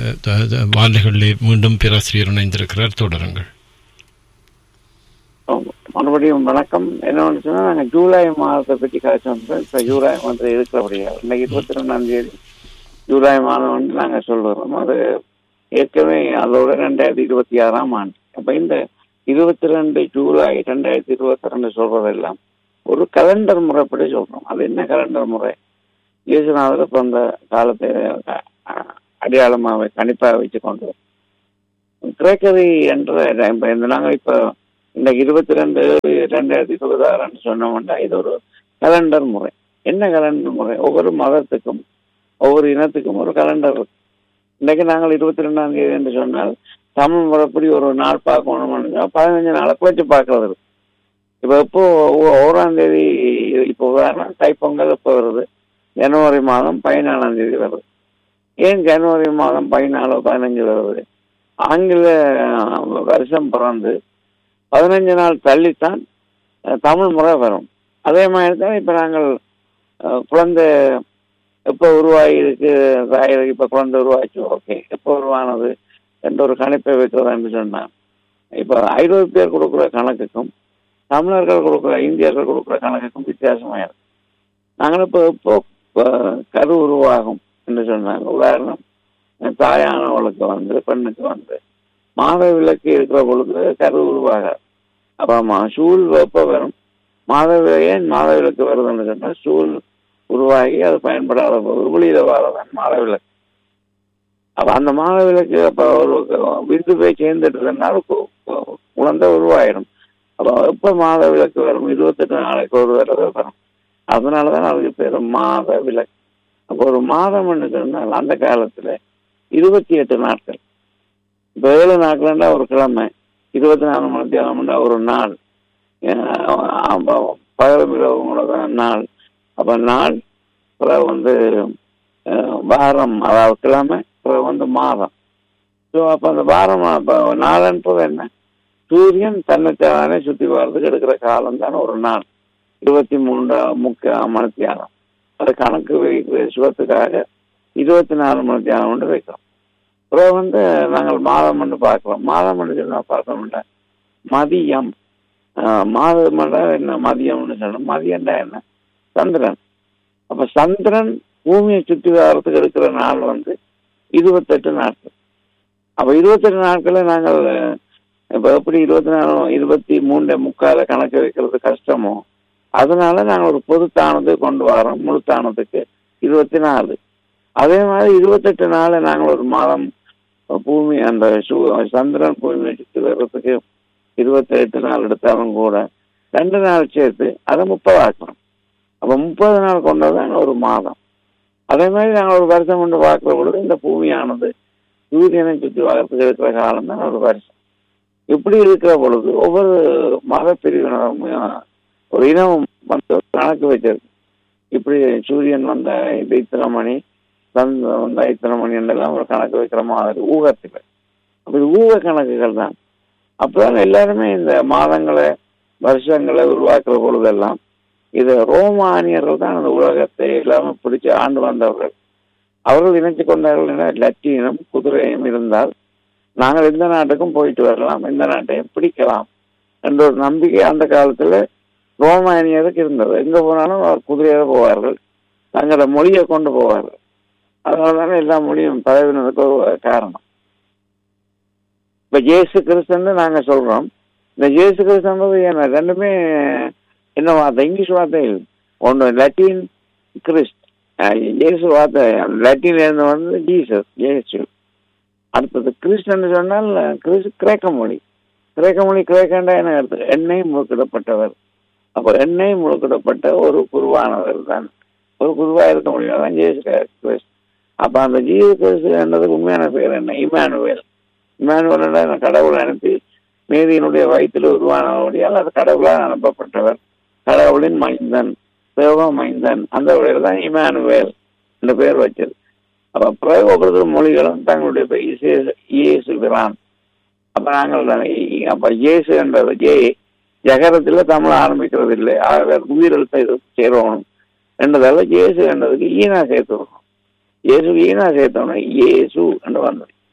வார்த்தைகளிலே மீண்டும் பேராசிரியர் இணைந்திருக்கிறார். தொடருங்கள். மறுபடியும் வணக்கம். என்ன சொன்னா, நாங்க ஜூலை மாதத்தை பற்றி கழிச்சோம். இப்ப ஜூலை மாதத்தில் இருக்கிறபடியா இன்னைக்கு 22 ஜூலை மாதம் வந்து நாங்க சொல்லுறோம். அது ஏற்கனவே அதோட 2026 அப்ப இந்த 22 ஜூலை 2022 சொல்றதெல்லாம் ஒரு கலண்டர் முறைப்படி சொல்றோம். அது என்ன கலண்டர் முறை? இயேசுநாதர் இப்ப அந்த காலத்தை அடையாளமாக கணிப்பாக வச்சுக்கொண்டு கிரேக்கரி என்ற நாங்கள் இப்ப இந்த 22/2026 சொன்னோம்னா இது ஒரு கலண்டர் முறை. என்ன கலண்டர் முறை? ஒவ்வொரு மதத்துக்கும் ஒவ்வொரு இனத்துக்கும் ஒரு கலண்டர் இருக்கு. இன்னைக்கு நாங்கள் 22ஆம் தேதி என்று சொன்னால் தமிழ் முறைப்படி ஒரு நாள் பார்க்கணும்னு 15 நாளை குறைச்சி பார்க்கறது இருக்கு. இப்ப எப்போ 1ஆம் தேதி, இப்போ உதாரணம் தைப்பொங்கல் எப்போ வருது? ஜனவரி மாதம் 14ஆம் தேதி வருது. ஏன் ஜனவரி மாதம் 14 15 வருது? ஆங்கில வருஷம் பிறந்து 15 நாள் தள்ளித்தான் தமிழ் முறை வரும். அதே மாதிரி தான் இப்ப நாங்கள் குழந்தை எப்போ உருவாகிருக்கு, இப்ப குழந்தை உருவாச்சு, ஓகே எப்போ உருவானது என்ற ஒரு கணிப்பை வைக்கிறதா என்று சொன்னான். இப்ப ஐரோப்பியர் கொடுக்குற கணக்குக்கும் தமிழர்கள் கொடுக்குற, இந்தியர்கள் கொடுக்குற கணக்குக்கும் வித்தியாசமா இருக்கு. நாங்கள் இப்போ கரு உருவாகும் என்று சொன்னாங்க. உதாரணம், தாயானவளுக்கு வந்து பெண்ணுக்கு வந்து மாத விலக்கு இருக்கிற பொழுது கரு உருவாகாது. அப்ப சூழ் வெப்ப வரும். ஏன் மாத விலக்கு வருதுன்னு சொன்னா, சூழ் உருவாகி அது பயன்படாத போது வெளியில வரதான் மாத விலக்கு. அப்ப அந்த மாத விலக்கு அப்ப ஒரு விந்து போய் சேர்ந்துட்டுனால குழந்தை உருவாயிடும். அப்ப எப்ப மாத விலக்கு வரும்? 28 நாளைக்கு ஒரு தடவை வரும். அதனாலதான் அதுக்கு பேரு மாத விலக்கு. அப்போ ஒரு மாதம் சொன்னால் அந்த காலத்துல 28 நாட்கள். இப்ப 7 நாட்கள்னா ஒரு கிழமை, 24 மணி நேரம்னா ஒரு நாள், பகலும் இரவுதான் நாள். அப்ப நாள் பிறகு வந்து வாரம், அதாவது கிழமை, பிறகு வந்து மாதம். ஸோ அப்ப அந்த வாரம் நாளன்றது என்ன? சூரியன் தன்னைத்தானே சுற்றி வர்றதுக்கு எடுக்கிற காலம் தானே ஒரு நாள். 23 மணி நேரம். அது கணக்கு சுகத்துக்காக 24 மணி நேரம் வைக்கிறோம். அப்புறம் வந்து நாங்கள் மாதம் பார்க்கிறோம். மாதம் சொன்னா பார்த்தோம்னா மதியம், மாதம் என்ன மதியம்னு சொன்னோம். மதியம்டா என்ன? சந்திரன். அப்ப சந்திரன் பூமியை சுற்றி வர்றதுக்கு எடுக்கிற நாள் வந்து 28 நாட்கள். அப்ப 28 நாட்களை நாங்கள் இப்ப எப்படி 23.75 கணக்கு வைக்கிறது கஷ்டமோ, அதனால நாங்கள் ஒரு பொதுத்தானது கொண்டு வரோம். முழுத்தானதுக்கு 24. அதே மாதிரி 28 நாள் நாங்கள் ஒரு மாதம் பூமி அந்த சந்திரன் பூமியை சுற்றி வர்றதுக்கு 28 நாள் எடுத்தாலும் கூட 2 நாள் சேர்த்து அதை 30 ஆக்கணும். அப்ப 30 நாள் கொண்டதான் ஒரு மாதம். அதே மாதிரி நாங்கள் ஒரு வருஷம் கொண்டு பார்க்கிற பொழுது இந்த பூமியானது சூரியனை சுற்றி வளர்த்துக்கு இருக்கிற காலம் தான் ஒரு வருஷம். இப்படி இருக்கிற பொழுது ஒவ்வொரு மத பிரிவினரும் ஒரு இனம் வந்து கணக்கு வச்சிருக்கு. இப்படி சூரியன் வந்த இந்த இத்தனை மணி, சந்திரன் வந்த இத்தனை மணி என்றெல்லாம் ஒரு கணக்கு வைக்கிற மாதிரி ஊகத்தில். அப்படி ஊக கணக்குகள் தான். அப்பதான் எல்லாருமே இந்த மாதங்களை வருஷங்களை உருவாக்குற பொழுதெல்லாம் இது ரோமானியர்கள் தான் அந்த உலகத்தை எல்லாமே பிடிச்சு ஆண்டு வந்தவர்கள். அவர்கள் இணைச்சு கொண்டார்கள் லத்தீனம் குதிரையும் இருந்தால் நாங்கள் எந்த நாட்டுக்கும் போயிட்டு வரலாம், எந்த நாட்டையும் பிடிக்கலாம் என்ற ஒரு நம்பிக்கை அந்த காலத்துல ரோமானியருக்கு இருந்தது. எங்க போனாலும் அவர் குதிரையாக போவார்கள், தங்களோட மொழியை கொண்டு போவார்கள். அதனாலதானே எல்லா மொழியும் பதவினதுக்கு ஒரு காரணம். இப்ப இயேசு கிறிஸ்தன்னு நாங்க சொல்றோம். இந்த இயேசு கிறிஸ்தன்றது என்ன? ரெண்டுமே என்ன வார்த்தை? இங்கிலீஷ் வார்த்தை. ஒன்று லத்தீன் கிறிஸ்ட், இயேசு வார்த்தை லத்தீன்ல இருந்து வந்து ஜீசஸ், இயேசு. அடுத்தது கிறிஸ்டன் சொன்னால் கிரேக்க மொழி. கிரேக்க மொழி, கிரேக்கண்டா என்ன அர்த்தம்? எண்ணெய் முழுக்கிடப்பட்டவர். அப்ப எண்ணெய் முழுக்கிடப்பட்ட ஒரு குருவானவர் தான். ஒரு குருவா இருக்க முடியும் ஜேசு கிறிஸ்ட். அப்ப அந்த ஜீசு கிறிஸ்து என்றதுக்கு உண்மையான பேர் என்ன? இமானுவேல். இமானுவேல் கடவுளை அனுப்பி மேதியினுடைய வயிற்றில் உருவானபடியால் அது கடவுளால் அனுப்பப்பட்டவர், கடவுளின் மைந்தன், தேவ மைந்தன். அந்த வழியில தான் இமானுவேல் என்ற பெயர் வச்சது. அப்ப பிரயோகப்படுத்துற மொழிகளும் தங்களுடைய இயேசு பிரான். அப்ப நாங்கள் அப்ப இயேசு என்றது ஜகரத்துல தமிழ் ஆரம்பிக்கிறது இல்லை, உயிரெழுத்தை சேரணும் என்றதால இயேசு என்றதுக்கு ஈனா சேர்த்துக்கணும். இயேசு ஈனா சேர்த்தோம்னா இயேசு என்று வந்தது.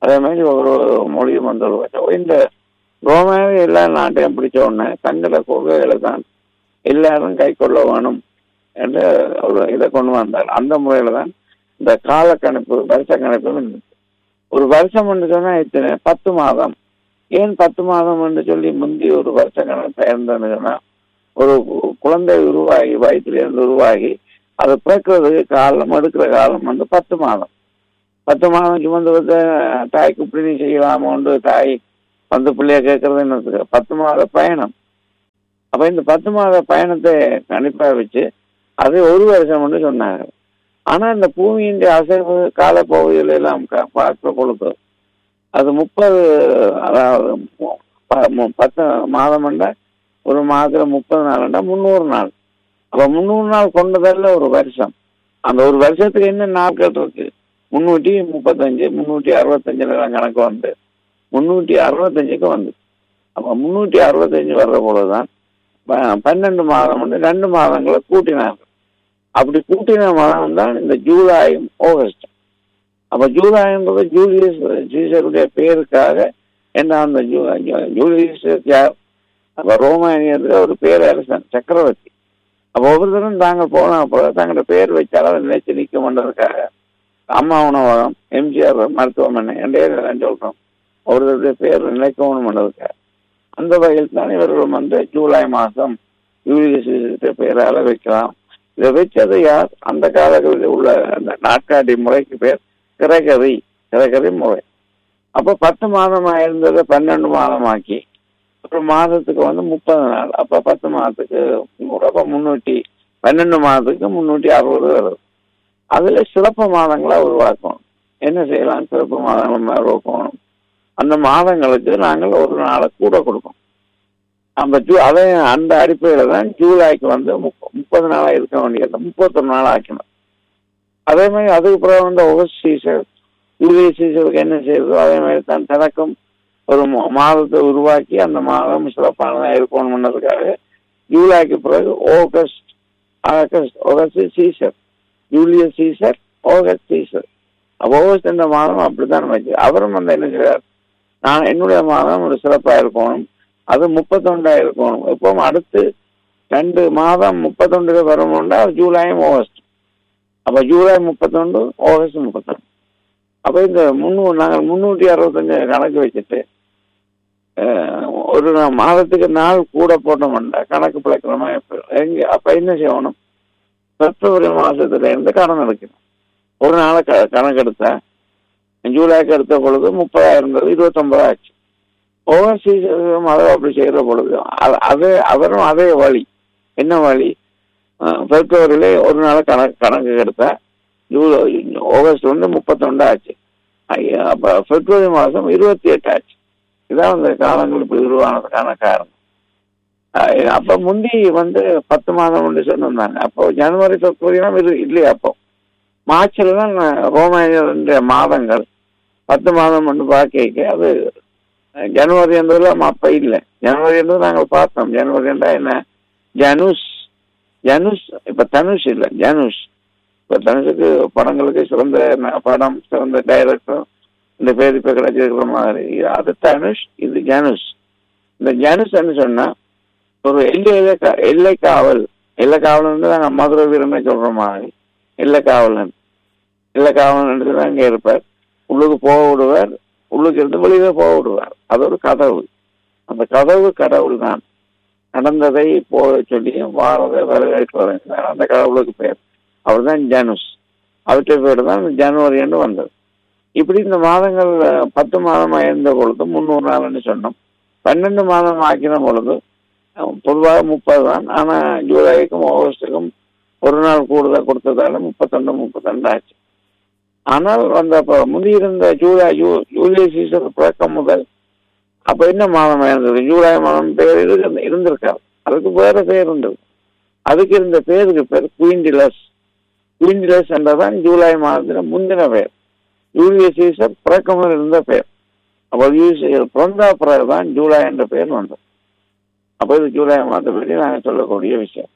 அதே மாதிரி ஒரு மொழியும் வந்து இந்த ரோமாவே எல்லா நாட்டையும் பிடிச்ச உடனே தங்கள கொள்கைகளை தான் எல்லாரும் கை கொள்ள வேணும் என்று ஒரு இதை கொண்டு வந்தார். அந்த முறையில தான் இந்த கால கணிப்பு, வருஷ கணிப்பு இருந்துச்சு. ஒரு வருஷம் என்று சொன்னா இத்தனை 10 மாதம். ஏன் 10 மாதம் என்று சொல்லி முந்தி ஒரு வருஷ கணக்கு இருந்ததுன்னு சொன்னா, ஒரு குழந்தை உருவாகி வயிற்றிலிருந்து உருவாகி அதை பிறக்கிறதுக்கு காலம் எடுக்கிற காலம் வந்து 10 மாதம். 10 மாதம் சுமந்து வந்து தாய்க்கு இப்படி செய்யலாமோன்று தாய் வந்து பிள்ளைய கேட்கறது என்ன 10 மாத பயணம். அப்ப இந்த 10 மாத பயணத்தை கணிப்பா வச்சு அது ஒரு வருஷம் என்று சொன்னாங்க. ஆனா இந்த பூமியின் அசைவு காலப்பகுதிகள் எல்லாம் பார்க்கிற பொழுது அது 30, அதாவது 10 மாதம் என்றால் ஒரு மாதத்துல 30 நாள் என்றால் 300 நாள். அப்ப 300 நாள் கொண்டதல்ல ஒரு வருஷம். அந்த ஒரு வருஷத்துக்கு என்ன நாட்கள் இருக்கு? 335, 365 கணக்கு வந்து 365க்கு வந்து. அப்ப 365 வர்ற பொழுதுதான் 12 மாதம் வந்து 2 மாதங்களை கூட்டினார்கள். அப்படி கூட்டின மாதம் தான் இந்த ஜூலையும் ஆகஸ்ட். அப்ப ஜூலைன்றது ஜூலியஸ் சீசருடைய பேருக்காக என்ன, அந்த ஜூலியஸ் யார்? அப்ப ரோமானியத்துல ஒரு பேரரசன், சக்கரவர்த்தி. அப்ப ஒவ்வொருத்தரும் தாங்கள் போன போல தங்களோட பேர் வச்சாலும் நினைச்சு நிற்க மாட்டதுக்காக அம்மா உணவகம், எம்ஜிஆர் மருத்துவமனை என்றே சொல்றோம். ஒருத்தருடைய பேர் நினைக்கணும் பண்ணதுக்காக அந்த வகையில் தான் இவர்கள் வந்து ஜூலை மாதம் ஜூலியஸ் பேரால வைக்கலாம். இதை வச்சது யார்? அந்த காலங்களில் உள்ள அந்த நாட்காட்டி முறைக்கு பேர் கிரகரி முறை. அப்ப 10 மாதமா இருந்ததை 12 மாதமாக்கி ஒரு மாதத்துக்கு வந்து 30 நாள். அப்ப 10 மாதத்துக்கு 12 மாதத்துக்கு 360 வருது. அதுல சிறப்பு மாதங்களா உருவாக்கணும். என்ன செய்யலாம்? சிறப்பு மாதங்கள் உருவாக்கணும். அந்த மாதங்களுக்கு நாங்கள் ஒரு நாளை கூட கொடுப்போம். அதே அந்த அடிப்படையில தான் ஜூலைக்கு வந்து 30 நாளா இருக்க வேண்டியது 31 நாள் ஆக்கணும். அதே மாதிரி அதுக்கு பிறகு வந்து ஆகஸ்ட் சீசர், ஜூலியஸ் சீசருக்கு என்ன செய்யுதோ அதே மாதிரி தான் தனக்கும் ஒரு மாதத்தை உருவாக்கி அந்த மாதம் சிறப்பானதா இருக்கணும்ன்றதுக்காக ஜூலைக்கு பிறகு August Caesar, Julius Caesar, August Caesar. August என்ற மாதம் அப்படித்தான் வச்சு அவரும் வந்து என்ன செய்வார்? நான் என்னுடைய மாதம் ஒரு சிறப்பா இருக்கணும், அது 31 இருக்கணும். இப்போ அடுத்து 2 மாதம் 31 வரணும்னா ஜூலையும் ஆகஸ்ட். அப்ப ஜூலை 31, ஆகஸ்ட் 31. அப்ப இந்த நாங்கள் 365 கணக்கு வச்சுட்டு ஒரு மாதத்துக்கு நாள் கூட போட்டோம்னா கணக்கு பிழைக்கிறோமா? அப்ப என்ன செய்யணும்? பிப்ரவரி மாசத்துல இருந்து கடன் எடுக்கணும். ஒரு நாளை கணக்கு எடுத்தா ஜூலைக்கு எடுத்த பொழுது 30 இருந்தது, 29 ஆச்சு. ஓவர்சீஸும் அதை அப்படி செய்யற பொழுது அவரும் அதே வழி. என்ன வழி? பிப்ரவரியில ஒரு நாள் கணக்கு எடுத்தா ஆகஸ்ட் வந்து 31 ஆச்சு. அப்ப பிப்ரவரி மாதம் 28 ஆச்சு. இதான் அந்த காலங்கள் இப்படி உருவானதுக்கான காரணம். அப்ப முந்தி வந்து 10 மாதம் சொன்னாங்க. அப்போ ஜனவரி பிப்ரவரிலாம் இல்லையா? அப்போ மார்ச்ல தான் ரோமானிய மாதங்கள் 10 மாதம் பாக்க அது ஜனவரி என்றதுல அப்ப இல்லை. ஜனவரி என்றது நாங்கள் பார்த்தோம். ஜனவரி என்றா என்ன? ஜனுஷ். இப்ப தனுஷ் இல்லை, ஜனுஷ். இப்ப தனுஷுக்கு படங்களுக்கு சிறந்த படம், சிறந்த டைரக்டர் இந்த பேர் இப்ப கிடைச்சிருக்கிற மாதிரி. அது தனுஷ், இது ஜனுஷ். இந்த ஜனுஷ் சொன்னா ஒரு எல்லை காவல் நாங்க மதுரை வீரனை சொல்ற மாதிரி எல்லை காவலன் தான் இங்க இருப்பார். உள்ளுக்கு போக விடுவார், உள்ளுக்கு இருந்து வெளியே போக விடுவார். அது ஒரு கதவு. அந்த கதவு கடவுள் தான். நடந்ததை போக சொல்லி வாரதை வரவேற்கிறது அந்த கடவுளுக்கு பேர். அவர் தான் ஜனுஷ். அவற்றை பேர் தான் ஜனவரி என்று வந்தது. இப்படி இந்த மாதங்கள் 10 மாதமா இருந்த பொழுது 300 நாள்னு சொன்னோம். 12 மாதம் ஆக்கின பொழுது பொதுவாக 30 தான். ஆனா ஜூலைக்கும் ஆகஸ்டுக்கும் ஒரு நாள் கூடுதல் கொடுத்ததால 32 ஆச்சு. ஆனால் அந்த முந்தியிருந்த ஜூலியஸ் சீசர் பிறக்கம் முதல் அப்ப என்ன மாதம் இருந்தது? ஜூலை மாதம் பேர் இருந்திருக்காரு. அதுக்கு வேற பேர் இருந்தது. அதுக்கு இருந்த பேருக்கு பேர் குயின்டிலஸ் என்றதான் ஜூலை மாதத்துல முந்தின பேர். ஜூலியஸ் சீசர் பிறக்கம் இருந்த பேர். அப்போ பிறந்தா பிறகுதான் ஜூலை என்ற பேர் வந்தது. அப்போ இது ஜூலை மாதத்தை பற்றி நாங்கள் சொல்லக்கூடிய விஷயம்.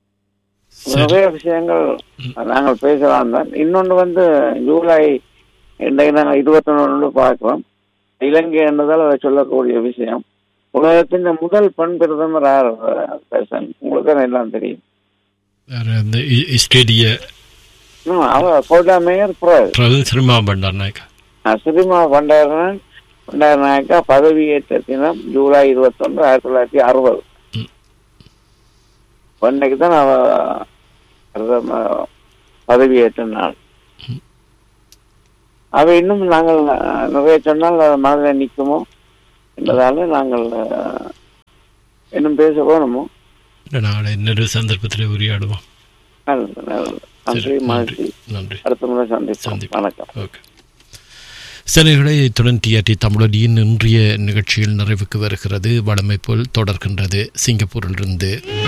நிறைய விஷயங்கள் நாங்கள் பேசலாம் தான். இன்னொன்று வந்து ஜூலை இன்றைக்கு நாங்கள் 21 பார்க்கிறோம். இலங்கை என்றதால் அதை சொல்லக்கூடிய விஷயம். உலகத்தின் முதல் பெண் பிரதமர் யார் பேசன் உங்களுக்கு எல்லாம் தெரியும். அவர் கோட்டா மேயர் சிரிமா பண்டார் நாயக்கா. சிரிமா பண்டார் நாயக்கா பதவியேற்ற தினம் ஜூலை 21, 1960. அன்னைக்கு தான் அவ பதவியேற்ற நாள். அவை இன்னும் நாங்கள் நிறைய சொன்னால் மனதில் நிற்குமோ என்பதால நாங்கள் இன்னும் பேச போகணுமோ. நாளை இன்னொரு சந்தர்ப்பத்தில் உரையாடுவோம். நன்றி, மகிழ்ச்சி. நன்றி. அடுத்த முறை சந்திப்போம். வணக்கம். ஓகே. சிலைகளை இத்துடன் டிஆர்டி தமிழொலியின் இன்றைய நிகழ்ச்சியில் நிறைவுக்கு வருகிறது. வழமை போல் தொடர்கின்றது சிங்கப்பூரிலிருந்து